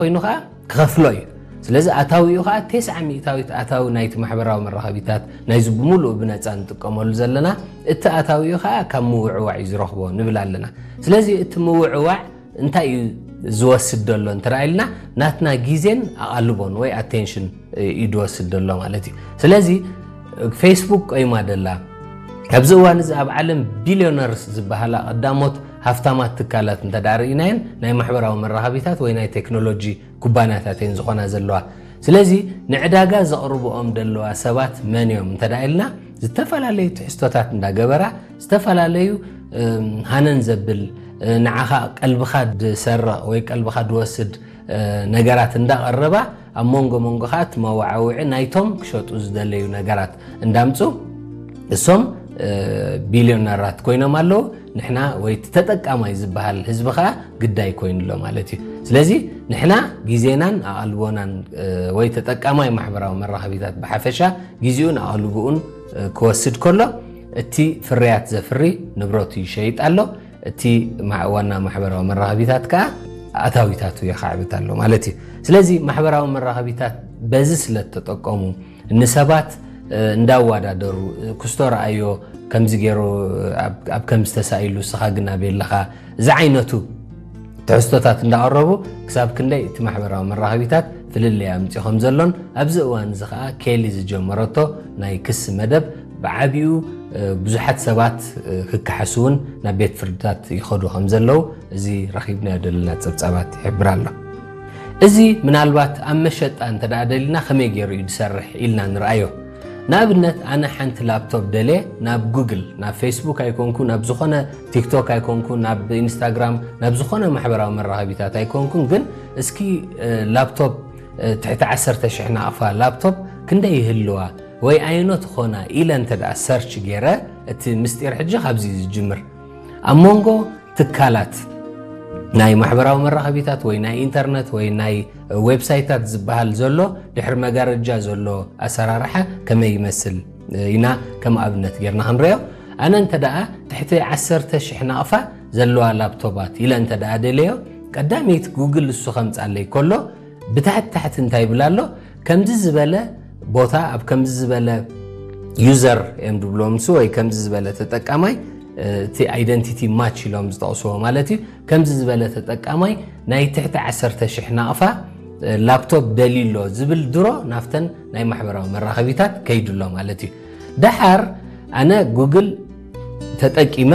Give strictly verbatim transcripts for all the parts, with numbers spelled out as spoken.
ኮይኑኻ ክኸፍሎ እዩ ስለዚ ኣታዊኡ ኸዓ تسعة ሚእታዊት ኣታዊ ናይቲ ማሕበራዊ መራኸቢታት ናይ ዝብሙሉእ ብነፃ ንጥቀመሉ ዘለና እቲ ኣታዊኡ ኸዓ ካብ ምውዕዋዕ ዝረኽቦ ንብል ኣለና ስለዚ እቲ ምውዕዋዕ እንታይ እዩ ዝወስድ ዘሎ እንተራኢልና ናትና ግዜን ኣቓልቦን ወይ ኣቴንሽን ይድወስድ ዘሎ ማለት እዩ ስለዚ ፌስቡክ ቆይማ ደላ ኣብዚ እዋን እዚ ኣብ ዓለም ቢልዮነርስ ዝበሃላ ቀዳሞት ሃፍታማት ትካላት እንተዳርኢናየን ናይ ማሕበራዊ መራኸቢታት ወይ ናይ ቴክኖሎጂ ኩባንያታት እየን ዝኾና ዘለዋ ስለዚ ንዕዳጋ ዘቕርብኦም ደለዋ ሰባት መን እዮም እንተዳኢልና ዝተፈላለዩ ትሕዝቶታት እንዳገበራ ዝተፈላለዩ ሃነን ዘብል ንዓኻ ቀልብኻ ድሰርቕ ወይ ቀልብኻ ድወስድ ነገራት እንዳቐረባ ኣብ መንጎ መንጎኻ ትመዋዓውዒ ናይቶም ክሸጡ ዝደለዩ ነገራት እንዳምፁ እሶም ቢልዮነራት ኮይኖም ኣለዉ ንሕና ወይ ተጠቃማይ ዝበሃል ህዝቢ ኸዓ ግዳይ ኮይኑሎ ማለት እዩ ስለዚ ንሕና ግዜናን ኣቓልቦናን ወይ ተጠቃማይ ማሕበራዊ መራኸቢታት ብሓፈሻ ግዜኡን ኣቓልቦኡን ክወስድ ከሎ እቲ ፍርያት ዘፍሪ ንብረቱ ይሸይጥ ኣሎ እቲ ዋና ማሕበራዊ መራኸቢታት ከዓ ኣታዊታቱ የኻዕብት ኣሎ ማለት እዩ ስለዚ ማሕበራዊ መራኸቢታት በዚ ስለተጠቀሙ ንሰባት እንዳዋዳደሩ ክስቶር ኣዮ ከምዚ ገይሩ ኣብ ከም ዝተሳኢሉ ስኻ ግና ቤለኻ እዚ ዓይነቱ ትሕዝቶታት እንዳቐረቡ ክሳብ ክንደይ እቲ ማሕበራዊ መራኸቢታት ፍልልያ ኣምፂኾም ዘሎን ኣብዚ እዋን እዚ ከዓ ኬሊ ዝጀመረቶ ናይ ክስ መደብ ብዓቢኡ ብዙሓት ሰባት ክከሓሱውን ናብ ቤት ፍርድታት ይኸዱ ከም ዘለው እዚ ረኺብናዮ ዘለና ፀብፃባት ይሕብር ኣሎ እዚ ምናልባት ኣብ መሸጣ እንተደኣ ደሊና ከመይ ገይሩ እዩ ዝሰርሕ ኢልና ንርአዮ ንኣብነት ኣነ ሓንቲ ላፕቶፕ ደልየ ናብ ጉግል ናብ ፌስቡክ ኣይኮንኩን ናብ ዝኾነ ቲክቶክ ኣይኮንኩን ናብ ኢንስታግራም ናብ ዝኾነ ማሕበራዊ መራኸቢታት ኣይኮንኩን ግን እስኪ ላፕቶፕ ትሕቲ ዓሰርተ ሽሕ ናቕፋ ላፕቶፕ ክንደይ ይህልዋ ወይ ኣይኖት ኾና ኢለ እንተደኣ ሰርች ገይረ እቲ ምስጢር ሕጂ ካብዚ ዝጅምር ኣብ መንጎ ትካላት ናይ ማሕበራዊ መራኸቢታት ወይ ናይ ኢንተርኔት ወይ ናይ ዌብሳይታት ዝበሃል ዘሎ ድሕሪ መጋረጃ ዘሎ ኣሰራርሓ ከመይ ይመስል ኢና ከም ኣብነት ጌርና ክንሪኦ ኣነ እንተደኣ ትሕቲ ዓሰርተ ሽሕ ናቕፋ ዘለዋ ላፕቶባት ኢለ እንተደኣ ደልዮ ቀዳሚት ጉግል እሱ ከምፃለይ ከሎ ብታሕቲ ታሕቲ እንታይ ይብል ኣሎ ከምዚ ዝበለ ቦታ ኣብ ከምዚ ዝበለ ዩዘር እዮም ድብሎም ንሱ ወይ ከምዚ ዝበለ ተጠቃማይ እቲ አይደንቲቲ ማች ኢሎም ዝጠቕስዎ ማለት እዩ ከምዚ ዝበለ ተጠቃማይ ናይ ትሕቲ ዓሰርተ ሽሕ ናቕፋ ላፕቶፕ ደሊሎ ዝብል ድሮ ናፍተን ናይ ማሕበራዊ መራኸቢታት ከይድሎ ማለት እዩ ድሓር ኣነ ጉግል ተጠቂመ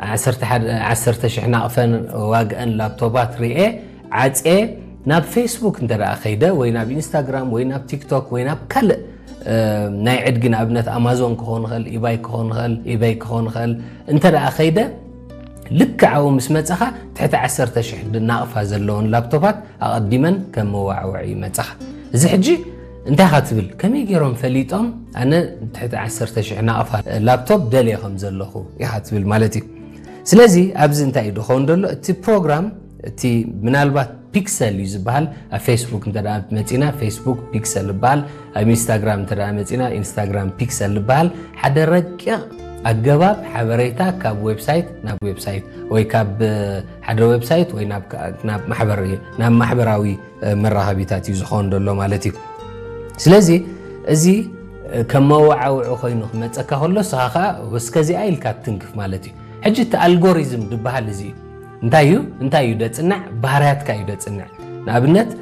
ዓሰርተ ሽሕ ናቕፈን ዋግአን ላፕቶፓት ርኤ ዓፅየ ናብ ፌስቡክ እንተደኣ ኸይደ ወይ ናብ ኢንስታግራም ወይ ናብ ቲክቶክ ወይ ናብ ካልእ ናይ ዕድጊ ንኣብነት ኣማዞን ክኾን ይኽእል ኢባይ ክኾን ይኽእል ኢበይ ክኾን ይኽእል እንተደኣ ኸይደ ልክዓው ምስ መፀኻ ትሕቲ ዓሰርተ ሽሕ ናቕፋ ዘለዎን ላፕቶፓት ኣቐዲመን ከም መዋዕውዒ መፀኻ እዚ ሕጂ እንታይ ኻ ትብል ከመይ ገይሮም ፈሊጦም ኣነ ትሕቲ ዓሰርተ ሽሕ ናቕፋ ላፕቶፕ ደልየ ከም ዘለኹ ኢኻ ትብል ማለት እዩ ስለዚ ኣብዚ እንታይ እዩ ድኸውን ደሎ እቲ ፕሮግራም እቲ ምናልባት ፒክሰል እዩ ዝበሃል ኣብ ፌስቡክ እንተደኣ መፂና ፌስቡክ ፒክሰል ይበሃል ኣብ ኢንስታግራም እንተደኣ መፂና ኢንስታግራም ፒክሰል ይበሃል ሓደ ረቂቕ ኣገባብ ሓበሬታ ካብ ዌብሳይት ናብ ዌብሳይት ወይ ካብ ሓደ ዌብሳይት ወይ ናብ ማሕበራዊ መራኸቢታት እዩ ዝኸውን ደሎ ማለት እዩ ስለዚ እዚ ከም መዋዓውዒ ኮይኑ ክመፀካ ከሎ ስኻ ከዓ ወስከዚኣ ኢልካ ትንክፍ ማለት እዩ ሕጂ እቲ ኣልጎሪዝም ድበሃል እዚ እንታይ እዩ እንታይ እዩ ደፅናዕ ባህርያትካ እዩ ደፅናዕ ንኣብነት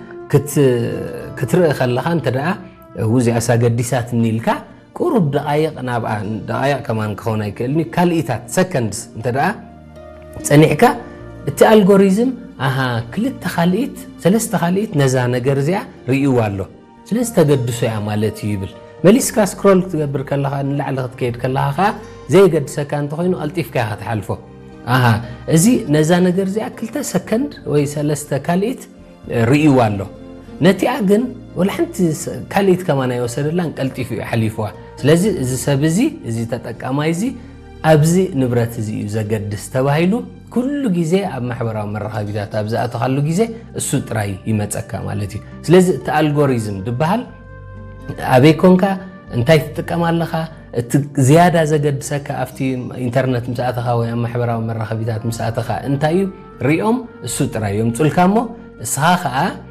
ክትርኢ ከለኻ እንተደኣ ውዚኣሳ ገዲሳት ንኢልካ ቁሩብ ደቃይቕ ናብኣ ደቃይቕ ከማን ክኸውን ኣይክእልኒ ካልኢታት ሰከንድስ እንተደኣ ፀኒዕካ እቲ ኣልጎሪዝም ኣሃ ክልተ ካልኢት ሰለስተ ካልኢት ነዛ ነገር እዚኣ ርእይዋ ኣሎ ስለዚ ተገድሶ እያ ማለት እዩ ይብል መሊስካ ስክሮል ክትገብር ከለኻ ንላዕሊ ክትከይድ ከለኻ ከዓ ዘይገድሰካ እንተኮይኑ ቀልጢፍካ ኢኻ ትሓልፎ ኣሃ እዚ ነዛ ነገር እዚኣ ክልተ ሰከንድ ወይ ሰለስተ ካልኢት ርእይዋ ኣሎ ነቲኣ ግን ወላ ሓንቲ ካልኢት ከማን ኣይወሰደላን ቀልጢፉ እዩ ሓሊፍዋ ስለዚ እዚ ሰብ እዚ እዚ ተጠቃማይ እዚ ኣብዚ ንብረት እዚ እዩ ዘገድስ ተባሂሉ ኩሉ ግዜ ኣብ ማሕበራዊ መራኸቢታት ኣብ ዝኣተኻሉ ግዜ እሱ ጥራይ ይመፀካ ማለት እዩ ስለዚ እቲ ኣልጎሪዝም ድበሃል ኣበይ ኮንካ እንታይ ትጥቀም ኣለኻ እቲ ዝያዳ ዘገድሰካ ኣብቲ ኢንተርኔት ምስኣተኻ ወይ ኣብ ማሕበራዊ መራኸቢታት ምስኣተኻ እንታይ እዩ ሪኦም እሱ ጥራይ እዮም ፁልካ እሞ እስኻ ከዓ